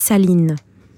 Saline.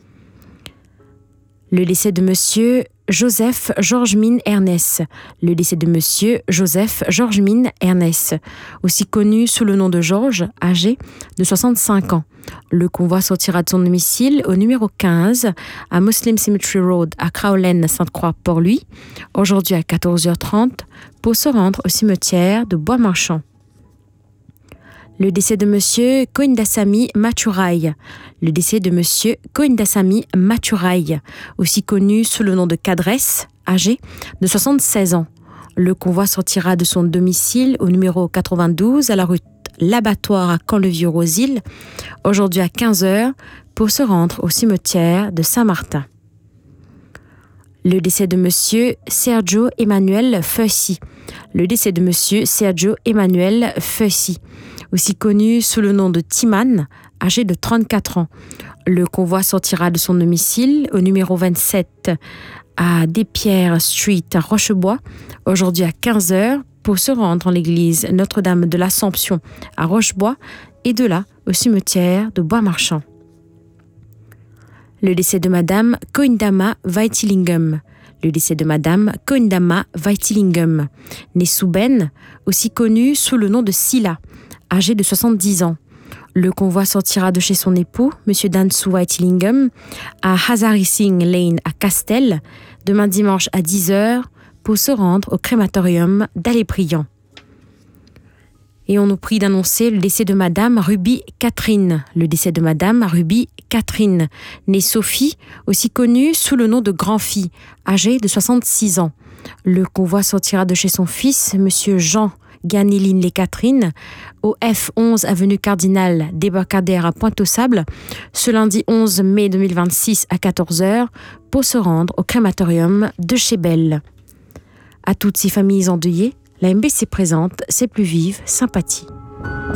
Le décès de Monsieur Joseph Georges-Mine Ernest. Le décès de Monsieur Joseph Georges-Mine Ernest, aussi connu sous le nom de Georges, âgé de 65 ans. Le convoi sortira de son domicile au numéro 15 à Muslim Cemetery Road à Crowland, Sainte-Croix-Port-Louis, aujourd'hui à 14h30, pour se rendre au cimetière de Bois-Marchand. Le décès de Monsieur Koindasamy Mathurai. Le décès de Monsieur Koindasamy Mathurai, aussi connu sous le nom de Cadresse, âgé de 76 ans. Le convoi sortira de son domicile au numéro 92 à la rue L'Abattoir à Camp-le-Vieux-Rosil, aujourd'hui à 15h, pour se rendre au cimetière de Saint-Martin. Le décès de Monsieur Sergio Emmanuel Feussy. Le décès de Monsieur Sergio Emmanuel Feussy, aussi connu sous le nom de Timan, âgé de 34 ans. Le convoi sortira de son domicile au numéro 27 à Despierres Street à Rochebois, aujourd'hui à 15h, pour se rendre en l'église Notre-Dame de l'Assomption à Rochebois et de là au cimetière de Bois-Marchand. Le décès de Madame Koindama Weitilingum. Le décès de Madame Koindama Weitilingum, née Souben, aussi connue sous le nom de Silla, âgée de 70 ans. Le convoi sortira de chez son époux, M. Dansu Weitilingum, à Hazari Singh Lane à Castel, demain dimanche à 10h, pour se rendre au crématorium d'Allépriant. Et on nous prie d'annoncer le décès de Madame Ruby Catherine. Le décès de Madame Ruby Catherine, née Sophie, aussi connue sous le nom de Grand-Fille, âgée de 66 ans. Le convoi sortira de chez son fils, Monsieur Jean Ganiline Les Catherine, au F11 avenue Cardinal Débarcadère à Pointe-aux-Sables, ce lundi 11 mai 2026 à 14h, pour se rendre au crématorium de Chébel. À toutes ces familles endeuillées, la MBC présente ses plus vives sympathies.